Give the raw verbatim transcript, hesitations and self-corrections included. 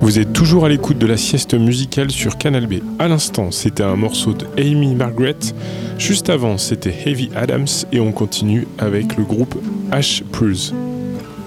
Vous êtes toujours à l'écoute de la sieste musicale sur Canal B. À l'instant, c'était un morceau de Amy Margaret. Juste avant, c'était Heavy Adams et on continue avec le groupe Ash Prues.